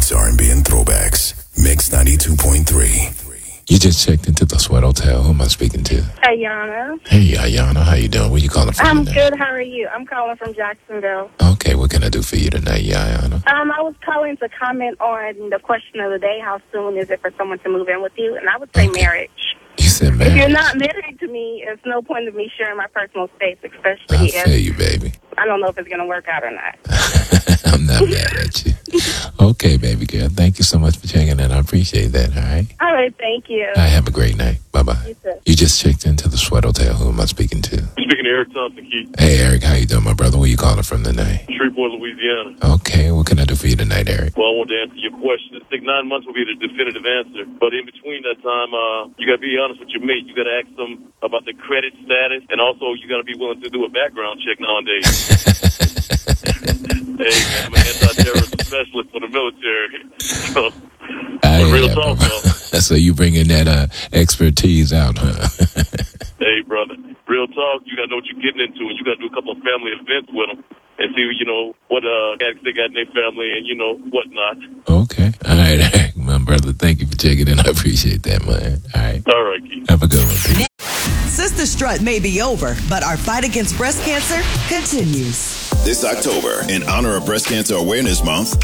hits, R&B, and throwbacks. Mix 92.3. You just checked into the Sweat Hotel. Who am I speaking to? Ayana. Hey, Ayana. How you doing? Where you calling from I'm tonight? good. How are you? I'm calling from Jacksonville. Okay, what can I do for you tonight, Ayana? I was calling to comment on the question of the day. How soon is it for someone to move in with you? And I would say marriage. You said marriage. If you're not married to me, it's no point of me sharing my personal space, especially I if feel you, baby. I don't know if it's going to work out or not. I'm not mad at you. Okay, baby girl. Thank you so much for checking in. I appreciate that, all right? All right, thank you. All right, have a great night. Bye-bye. You too. You just checked into the Sweat Hotel. Who am I speaking to? Speaking to Eric Thompson, Keith. Hey, Eric. How you doing, my brother? Where you calling from tonight? Shreveport, Louisiana. Okay, what can I do for you tonight, Eric? Well, I want to answer your question. I think 9 months will be the definitive answer. But in between that time, you got to be honest with your mate. You got to ask them about the credit status. And also, you got to be willing to do a background check nowadays. Hey, man, I'm an anti-terrorism specialist for the military. So, real talk, though. So you bringing that expertise out, huh? Hey, brother, real talk. You got to know what you're getting into, and you got to do a couple of family events with them and see, what they got in their family and, whatnot. Okay. All right, Eric, my brother. Thank you for checking in. I appreciate that, man. All right. All right, Keith. Have a good one, Pete. Sister Strut may be over, but our fight against breast cancer continues. This October, in honor of Breast Cancer Awareness Month,